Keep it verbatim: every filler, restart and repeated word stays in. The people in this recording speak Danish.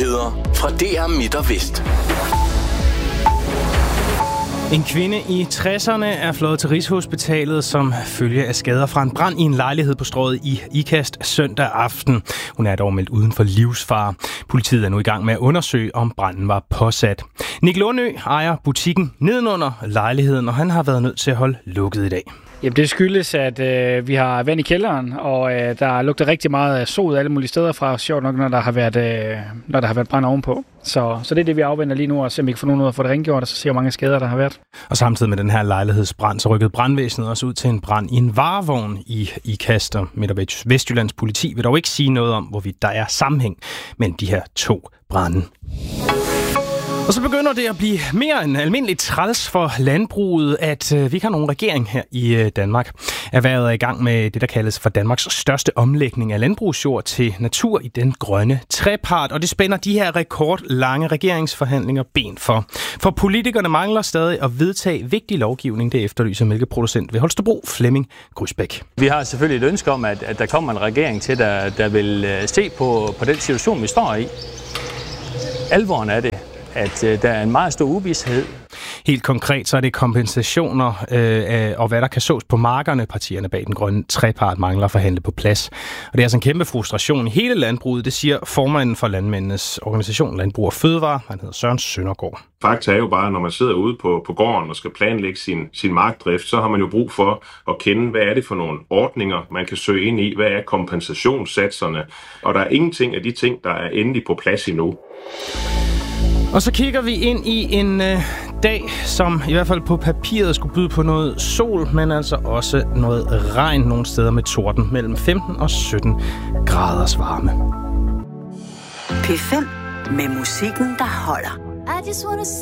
Nyheder fra D R Midt og Vest. En kvinde i tresserne er fløjet til Rigshospitalet som følge af skader fra en brand i en lejlighed på Strøget i Ikast søndag aften. Hun er dog meldt uden for livsfare. Politiet er nu i gang med at undersøge, om branden var påsat. Nick Lundø ejer butikken nedenunder lejligheden, og han har været nødt til at holde lukket i dag. Jamen, det skyldes, at øh, vi har vand i kælderen, og øh, der lugter rigtig meget af sod alle mulige steder fra, sjovt nok, når der har været, øh, når der har været brand ovenpå. Så, så det er det, vi afventer lige nu, og se om vi kan få nogen ud af at få det rengjort, og så se, hvor mange skader der har været. Og samtidig med den her lejlighedsbrand, så rykkede brandvæsenet også ud til en brand i en varevogn i Ikast. Midt- og Vestjyllands politi vil dog ikke sige noget om, hvorvidt der er sammenhæng mellem de her to brande. Og så begynder det at blive mere end almindeligt træls for landbruget, at øh, vi ikke har nogen regering her i øh, Danmark. Erhvervet er i gang med det, der kaldes for Danmarks største omlægning af landbrugsjord til natur i den grønne trepart, og det spænder de her rekordlange regeringsforhandlinger ben for. For politikerne mangler stadig at vedtage vigtig lovgivning, det efterlyser mælkeproducent ved Holstebro, Flemming Grysbæk. Vi har selvfølgelig et ønske om, at, at der kommer en regering til, der, der vil se på, på den situation, vi står i. Alvoren er det, at øh, der er en meget stor uvished. Helt konkret så er det kompensationer øh, og hvad der kan sås på markerne. Partierne bag den grønne trepart mangler at forhandle på plads. Og det er altså en kæmpe frustration i hele landbruget, det siger formanden for landmændenes organisation Landbrug og Fødevare. Han hedder Søren Søndergaard. Fakta er jo bare, når man sidder ude på, på gården og skal planlægge sin, sin markdrift, så har man jo brug for at kende, hvad er det for nogle ordninger, man kan søge ind i. Hvad er kompensationssatserne? Og der er ingenting af de ting, der er endelig på plads endnu. Og så kigger vi ind i en øh, dag, som i hvert fald på papiret skulle byde på noget sol, men altså også noget regn nogle steder med torden mellem femten og sytten graders varme. P fem med musikken, der holder.